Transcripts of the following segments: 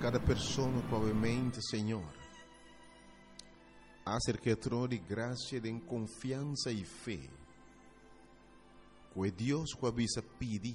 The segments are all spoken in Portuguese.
cada pessoa provavelmente, Senhor, acerca de graça, de confiança e fé, que Deus que avisa pedir,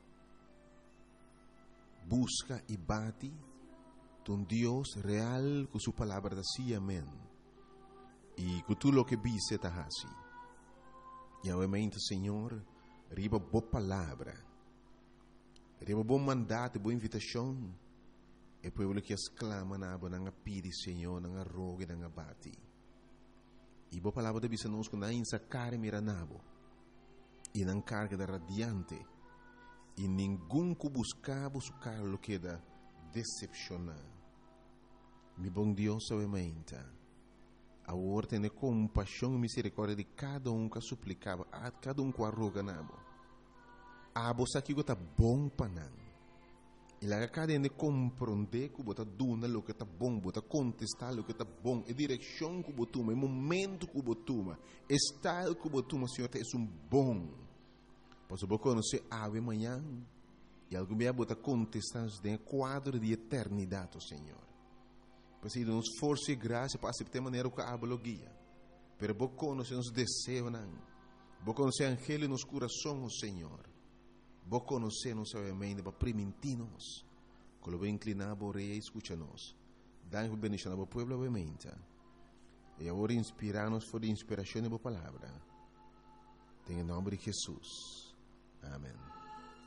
busca e bate, um Deus real com sua palavra da si, amém. E com tudo o que vise está assim. E obviamente, Senhor, riba boa palavra, riba bom mandato, boa invitação, e povo que exclama na pedi, Senhor, na roga e na bate. E boa palavra de bisa nos com na insa cara miranabo, e na carga da radiante, e ninguém que buscava su carlo que da decepcionar. Mi bom Deus, obviamente, a ordem de compaixão e misericórdia de cada que suplicava, a cada que arroga nabo. A você que está bom para não. E lá cada de compreender que você duna o que está bom, você contestar o que está bom, a direção que você toma, o momento que você toma, o estado que você toma, Senhor, é bom. Pois você conhecer ave amanhã e algum dia você contestar no quadro de eternidade, Senhor. Pois se nos força e graça para aceitar maneira que habla guia. Pero você conhecer nos desejos, você conhecer angelo nos corações, Senhor. Você conhecer nos obviamente para permitir-nos. Quando você inclinar a orelha e escuta-nos. Dá-nos bendição ao povo, obviamente. E agora inspirar-nos por a inspiração da palavra. Em nome de Jesus. Amém.